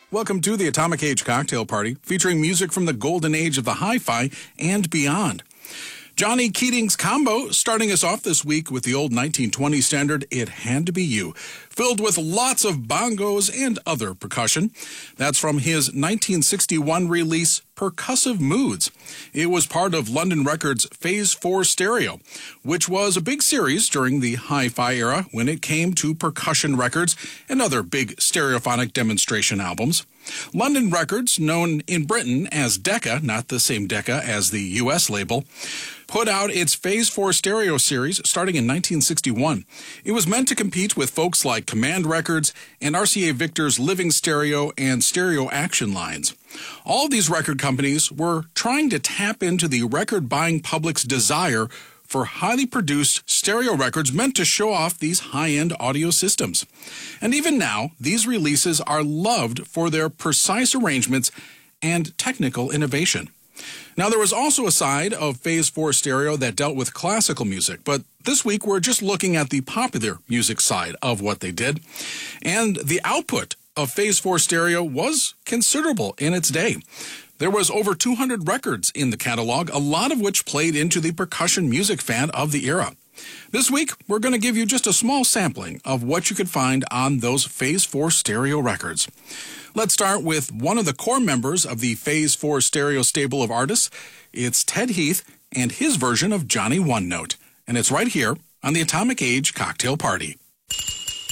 Welcome to the Atomic Age Cocktail Party, featuring music from the golden age of the hi-fi and beyond. Johnny Keating's Combo starting us off this week with the old 1920 standard, It Had to Be You, filled with lots of bongos and other percussion. That's from his 1961 release, Percussive Moods. It was part of London Records' Phase 4 Stereo, which was a big series during the hi-fi era when it came to percussion records and other big stereophonic demonstration albums. London Records, known in Britain as Decca, not the same Decca as the U.S. label, put out its Phase 4 Stereo series starting in 1961. It was meant to compete with folks like Command Records and RCA Victor's Living Stereo and Stereo Action lines. All of these record companies were trying to tap into the record-buying public's desire for highly produced stereo records meant to show off these high-end audio systems. And even now, these releases are loved for their precise arrangements and technical innovation. Now, there was also a side of Phase 4 Stereo that dealt with classical music, but this week we're just looking at the popular music side of what they did. And the output of Phase 4 Stereo was considerable in its day. There was over 200 records in the catalog, a lot of which played into the percussion music fan of the era. This week, we're going to give you just a small sampling of what you could find on those Phase 4 Stereo records. Let's start with one of the core members of the Phase 4 Stereo stable of artists. It's Ted Heath and his version of Johnny One Note. And it's right here on the Atomic Age Cocktail Party.